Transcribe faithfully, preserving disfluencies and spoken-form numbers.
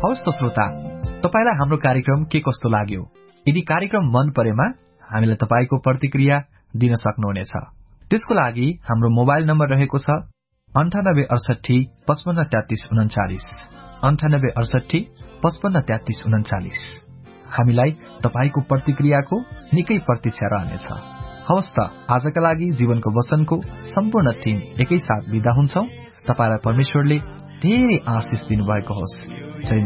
हवस् त श्रोता, तपाईलाई हाम्रो कार्यक्रम के कस्तो लाग्यो? यदि कार्यक्रम मन परेमा हामीलाई तपाईको प्रतिक्रिया दिन सक्नुहुनेछ। त्यसको लागि हाम्रो मोबाइल नम्बर रहेको छ अन्ठानब्बे अडसठी पचपन्न तेत्तीस उन्चालिस अन्ठानब्बे अडसठी पचपन्न तेत्तीस उन्चालिस। हामीलाई तपाईको प्रतिक्रियाको निकै प्रतीक्षा रहनेछ। हवस् त, आजका लागि जीवनको वचनको सम्पूर्ण टिम एकैसाथ बिदा हुन्छौं। तपाईलाई परमेश्वरले धेरै आशिष दिनुभएको होस्। जय